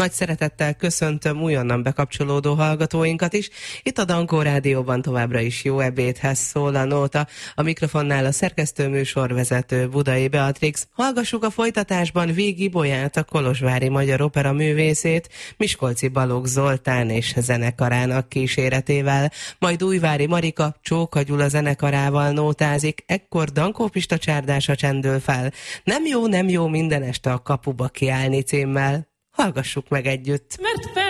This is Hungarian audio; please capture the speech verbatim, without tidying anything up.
Nagy szeretettel köszöntöm újonnan bekapcsolódó hallgatóinkat is. Itt a Dankó Rádióban továbbra is jó ebédhez szól a nóta. A mikrofonnál a szerkesztő műsorvezető Budai Beatrix. Hallgassuk a folytatásban Víg Ibolyát, a kolozsvári Magyar Opera művészét, Miskolci Balogh Zoltán és zenekarának kíséretével, majd Újvári Marika Csóka Gyula zenekarával nótázik, ekkor Dankó Pista csárdása csendül fel. Nem jó, nem jó minden este a kapuba kiállni címmel. Hallgassuk meg együtt. Mert